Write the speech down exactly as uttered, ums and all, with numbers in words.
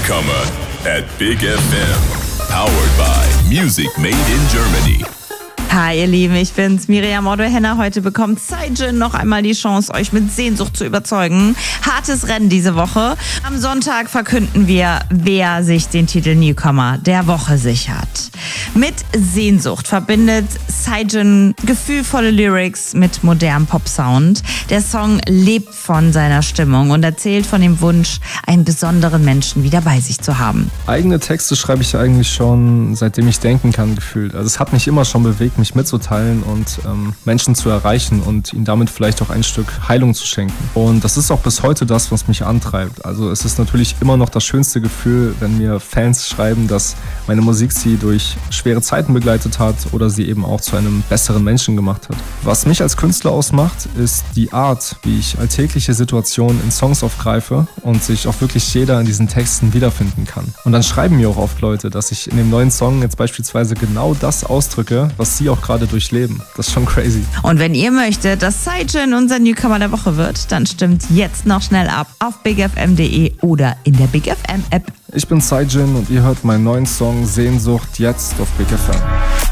Newcomer at Big F M. Powered by Music Made in Germany. Hi ihr Lieben, ich bin's, Miriam Otto-Henner. Heute bekommt Saijin noch einmal die Chance, euch mit Sehnsucht zu überzeugen. Hartes Rennen diese Woche. Am Sonntag verkünden wir, wer sich den Titel Newcomer der Woche sichert. Mit Sehnsucht verbindet Saijin gefühlvolle Lyrics mit modernem Pop-Sound. Der Song lebt von seiner Stimmung und erzählt von dem Wunsch, einen besonderen Menschen wieder bei sich zu haben. Eigene Texte schreibe ich eigentlich schon, seitdem ich denken kann, gefühlt. Also es hat mich immer schon bewegt, mich mitzuteilen und ähm, Menschen zu erreichen und ihnen damit vielleicht auch ein Stück Heilung zu schenken. Und das ist auch bis heute das, was mich antreibt. Also es ist natürlich immer noch das schönste Gefühl, wenn mir Fans schreiben, dass meine Musik sie durch schwere Zeiten begleitet hat oder sie eben auch zu einem besseren Menschen gemacht hat. Was mich als Künstler ausmacht, ist die Art, wie ich alltägliche Situationen in Songs aufgreife und sich auch wirklich jeder in diesen Texten wiederfinden kann. Und dann schreiben mir auch oft Leute, dass ich in dem neuen Song jetzt beispielsweise genau das ausdrücke, was sie auch gerade durchleben. Das ist schon crazy. Und wenn ihr möchtet, dass Saijin unser Newcomer der Woche wird, dann stimmt jetzt noch schnell ab auf big f m punkt d e oder in der Big F M App. Ich bin Saijin und ihr hört meinen neuen Song Sehnsucht jetzt auf Big F M.